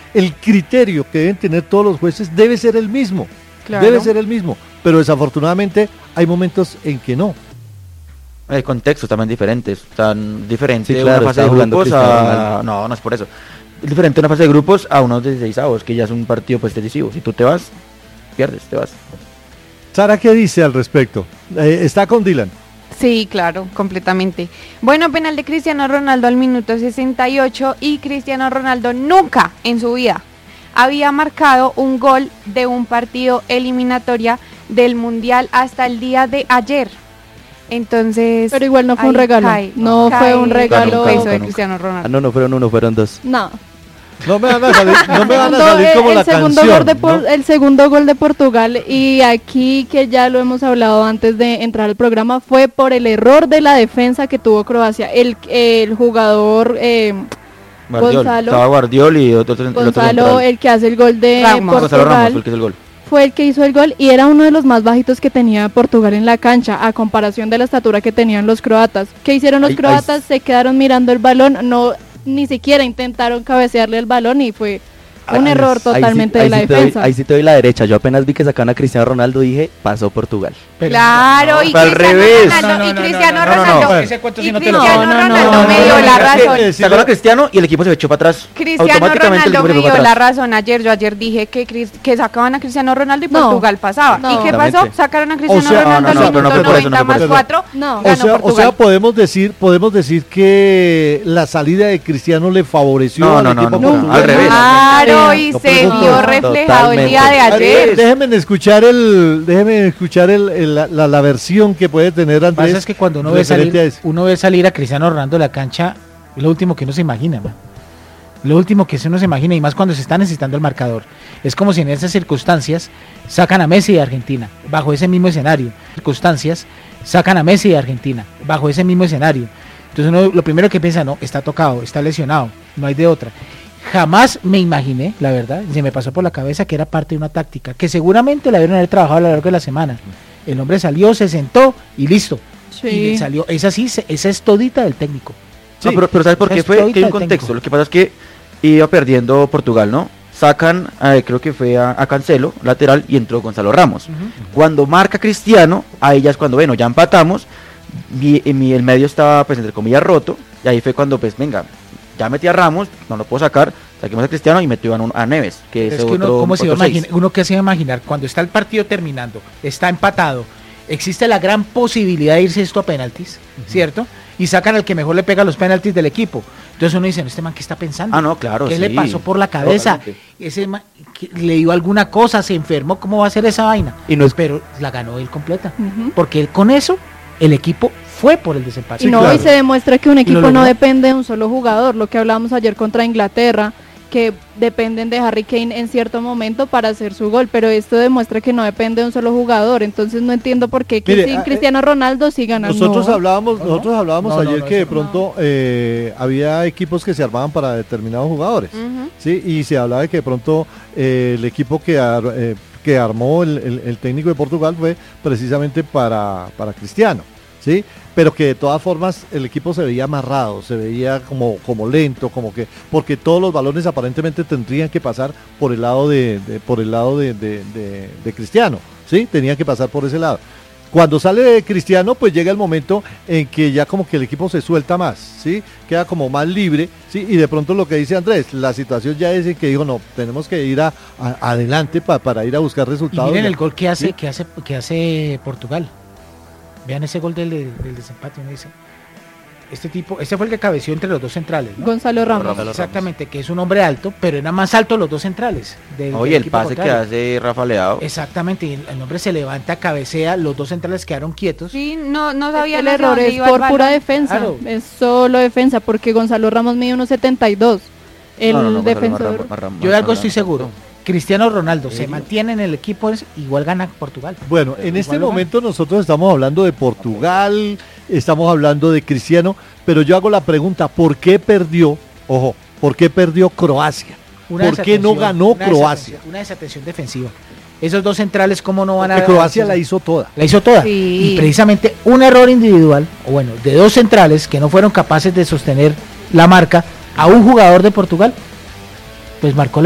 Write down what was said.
el criterio que deben tener todos los jueces debe ser el mismo, pero desafortunadamente hay momentos en que no. Hay contextos también diferentes, tan diferente Sí, claro, una fase de grupos Cristiano. no es por eso. Es diferente una fase de grupos a unos 16avos, que ya es un partido pues decisivo. Si tú te vas, pierdes, te vas. Sara, ¿qué dice al respecto? Está con Dylan. Sí, claro, completamente. Bueno, penal de Cristiano Ronaldo al minuto 68 y Cristiano Ronaldo nunca en su vida había marcado un gol de un partido eliminatoria del Mundial hasta el día de ayer. Entonces, pero igual no fue un regalo, fue un regalo de Cristiano Ronaldo. No fueron uno, fueron dos. No me van a salir como la canción, ¿no? El segundo gol de Portugal, y aquí que ya lo hemos hablado antes de entrar al programa, fue por el error de la defensa que tuvo Croacia. El jugador Guardiol y Gonzalo, el que hace el gol de Portugal, Gonzalo Ramos, el que hizo el gol. Fue el que hizo el gol y era uno de los más bajitos que tenía Portugal en la cancha, a comparación de la estatura que tenían los croatas. ¿Qué hicieron los croatas? Se quedaron mirando el balón, ni siquiera intentaron cabecearle el balón, y fue un error totalmente de la defensa. Ahí sí te doy la derecha. Yo apenas vi que sacaban a Cristiano Ronaldo, dije, pasó Portugal. Claro, y al revés. Cristiano Ronaldo me dio la razón. Sacó a Cristiano y el equipo se echó para atrás. Cristiano Ronaldo me dio la razón ayer. Yo ayer dije que sacaban a Cristiano Ronaldo y Portugal pasaba. ¿Y qué pasó? Sacaron a Cristiano Ronaldo al minuto 90 más 4. O sea, podemos decir que la salida de Cristiano le favoreció al equipo portugués. Al revés. Claro, y se vio reflejado el día de ayer. Déjenme escuchar la versión que puede tener Andrés. Lo que pasa es que cuando uno ve salir a Cristiano Ronaldo de la cancha, es lo último que uno se imagina, man. Lo último que uno se imagina, y más cuando se está necesitando el marcador. Es como si en esas circunstancias sacan a Messi de Argentina, bajo ese mismo escenario. Entonces uno lo primero que piensa, no, está tocado, está lesionado, no hay de otra. Jamás me imaginé, la verdad, se me pasó por la cabeza que era parte de una táctica, que seguramente la debieron haber trabajado a lo largo de la semana. El hombre salió, se sentó y listo. Sí. Y salió, esa es todita del técnico. Sí. No, pero ¿sabes por qué fue? Que hay un contexto. Técnico. Lo que pasa es que iba perdiendo Portugal, ¿no? Sacan, creo que fue a Cancelo, lateral, y entró Gonzalo Ramos. Cuando marca Cristiano, ahí ya es cuando, bueno, ya empatamos, el medio estaba, pues, entre comillas, roto, y ahí fue cuando, pues, venga, ya metí a Ramos, no lo puedo sacar, saquemos a Cristiano y metió a Neves, que es otro. Uno que se iba a imaginar, cuando está el partido terminando, está empatado, existe la gran posibilidad de irse esto a penaltis, ¿cierto? Y sacan al que mejor le pega los penaltis del equipo. Entonces uno dice, ¿este man qué está pensando? Ah, no, claro, ¿Qué le pasó por la cabeza? Ese man, le dio alguna cosa, se enfermó, ¿cómo va a ser esa vaina? Pero la ganó él completa, porque él con eso, el equipo fue por el desempate. Y se demuestra que un equipo no depende de un solo jugador, lo que hablábamos ayer contra Inglaterra, que dependen de Harry Kane en cierto momento para hacer su gol, pero esto demuestra que no depende de un solo jugador. Entonces no entiendo por qué sin Cristiano Ronaldo sí ganan. Nosotros hablábamos ayer que de pronto había equipos que se armaban para determinados jugadores, ¿sí? Y se hablaba de que de pronto el equipo que armó el técnico de Portugal fue precisamente para Cristiano, ¿sí? Pero que de todas formas el equipo se veía amarrado, se veía como lento, porque todos los balones aparentemente tendrían que pasar por el lado de Cristiano, ¿sí? Tenían que pasar por ese lado. Cuando sale Cristiano, pues llega el momento en que ya como que el equipo se suelta más, ¿sí? Queda como más libre, ¿sí? Y de pronto lo que dice Andrés, la situación ya es en que dijo, no, tenemos que ir adelante para ir a buscar resultados. Y miren el gol que hace Portugal. Vean ese gol del desempate, uno dice, este fue el que cabeció entre los dos centrales, ¿no? Gonzalo Ramos. Exactamente, que es un hombre alto, pero era más alto los dos centrales. Oye, el pase contrario que hace Rafa Leao. Exactamente, y el hombre se levanta, cabecea, los dos centrales quedaron quietos. Sí, no sabía. El error es por pura defensa, claro. Es solo defensa, porque Gonzalo Ramos mide 1.72. El defensor. Yo de algo estoy seguro. Cristiano Ronaldo se mantiene en el equipo, igual gana Portugal. Bueno, en este momento nosotros estamos hablando de Portugal, estamos hablando de Cristiano, pero yo hago la pregunta, ¿por qué perdió Croacia? ¿Por qué no ganó Croacia? Una desatención defensiva. Esos dos centrales, ¿cómo no van a...? Croacia la hizo toda. Sí. Y precisamente un error individual, de dos centrales que no fueron capaces de sostener la marca a un jugador de Portugal, pues marcó la